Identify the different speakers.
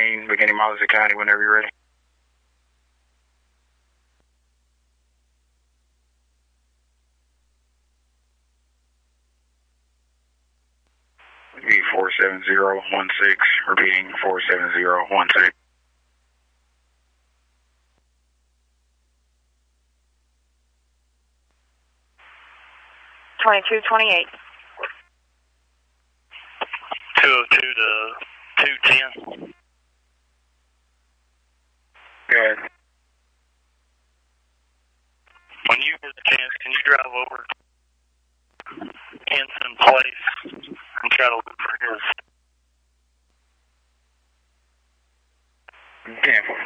Speaker 1: 215, beginning Mollies County, whenever you're ready. Be 47016, repeating 47016.
Speaker 2: $22.28.
Speaker 3: 202 to 210.
Speaker 1: Good.
Speaker 3: When you get a chance, can you drive over Henson Place and try to look for his?
Speaker 1: 10-4.